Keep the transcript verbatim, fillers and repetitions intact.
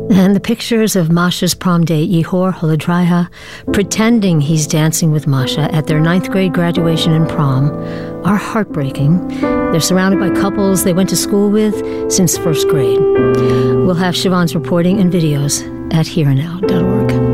And the pictures of Masha's prom date, Yehor Holodraya, pretending he's dancing with Masha at their ninth grade graduation and prom, are heartbreaking. They're surrounded by couples they went to school with since first grade. We'll have Siobhan's reporting and videos at here and now dot org.